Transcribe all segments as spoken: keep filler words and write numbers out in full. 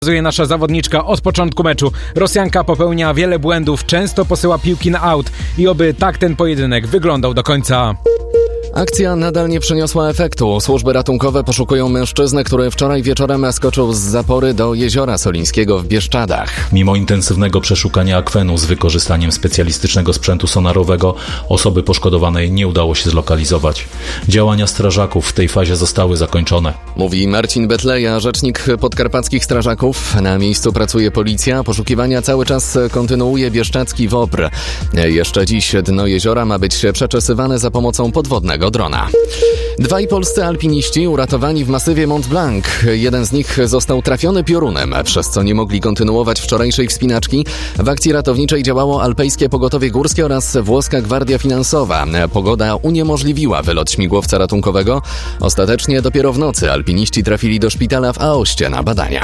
Pokazuje nasza zawodniczka od początku meczu. Rosjanka popełnia wiele błędów, często posyła piłki na aut i oby tak ten pojedynek wyglądał do końca. Akcja nadal nie przyniosła efektu. Służby ratunkowe poszukują mężczyznę, który wczoraj wieczorem skoczył z zapory do Jeziora Solińskiego w Bieszczadach. Mimo intensywnego przeszukania akwenu z wykorzystaniem specjalistycznego sprzętu sonarowego, osoby poszkodowanej nie udało się zlokalizować. Działania strażaków w tej fazie zostały zakończone. Mówi Marcin Betleja, rzecznik podkarpackich strażaków. Na miejscu pracuje policja. Poszukiwania cały czas kontynuuje bieszczadzki WOPR. Jeszcze dziś dno jeziora ma być przeczesywane za pomocą podwodnego drona. Dwaj polscy alpiniści uratowani w masywie Mont Blanc. Jeden z nich został trafiony piorunem, przez co nie mogli kontynuować wczorajszej wspinaczki. W akcji ratowniczej działało Alpejskie Pogotowie Górskie oraz Włoska Gwardia Finansowa. Pogoda uniemożliwiła wylot śmigłowca ratunkowego. Ostatecznie dopiero w nocy alpiniści trafili do szpitala w Aoście na badania.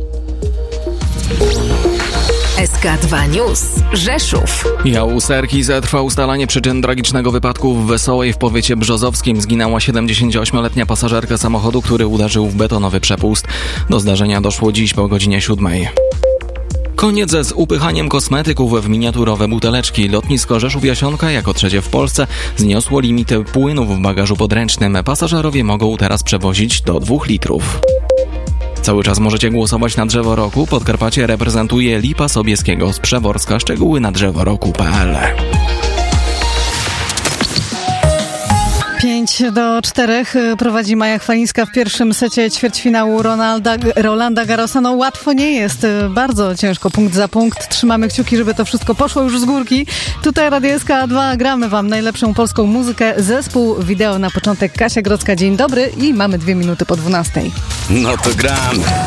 S K dwa News. Rzeszów. Ja u Serki trwa ustalanie przyczyn tragicznego wypadku w Wesołej w powiecie brzozowskim. Zginęła siedemdziesięcioośmioletnia pasażerka samochodu, który uderzył w betonowy przepust. Do zdarzenia doszło dziś po godzinie siódmej. Koniec z upychaniem kosmetyków w miniaturowe buteleczki. Lotnisko Rzeszów-Jasionka jako trzecie w Polsce zniosło limity płynów w bagażu podręcznym. Pasażerowie mogą teraz przewozić do dwóch litrów. Cały czas możecie głosować na Drzewo Roku. Podkarpacie reprezentuje Lipa Sobieskiego z Przeworska. Szczegóły na drzeworoku kropka p l. pięć do czterech prowadzi Maja Chwalińska w pierwszym secie ćwierćfinału Ronalda, Rolanda Garrosa. No łatwo nie jest, bardzo ciężko, punkt za punkt. Trzymamy kciuki, żeby to wszystko poszło już z górki. Tutaj Radio S K dwa, gramy wam najlepszą polską muzykę. Zespół wideo na początek Kasia Grodzka. Dzień dobry i mamy dwie minuty po dwunastej. No to gramy.